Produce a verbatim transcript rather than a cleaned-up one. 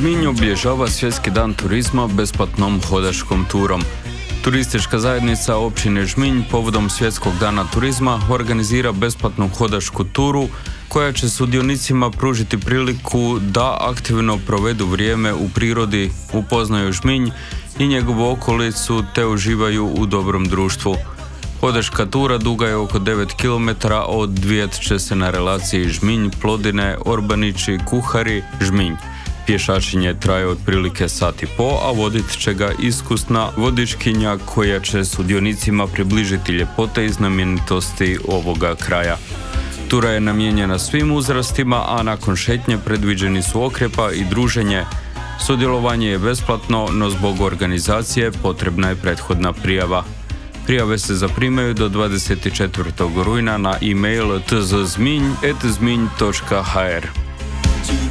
Žminj obilježava Svjetski dan turizma besplatnom hodačkom turom. Turistička zajednica općine Žminj povodom Svjetskog dana turizma organizira besplatnu hodačku turu koja će sudionicima pružiti priliku da aktivno provedu vrijeme u prirodi, upoznaju Žminj i njegovu okolicu te uživaju u dobrom društvu. Hodačka tura duga je oko devet kilometara, odvijat će se na relaciji Žminj, Plodine, Orbanići, Kuhari, Žminj. Pješačenje traje otprilike sat i po, a vodit će ga iskusna vodičkinja koja će sudionicima približiti ljepote i znamenitosti ovoga kraja. Tura je namijenjena svim uzrastima, a nakon šetnje predviđeni su okrepa i druženje. Sudjelovanje je besplatno, no zbog organizacije potrebna je prethodna prijava. Prijave se zaprimaju do dvadeset četvrtog rujna na e-mail tzzminj at zminj točka hr.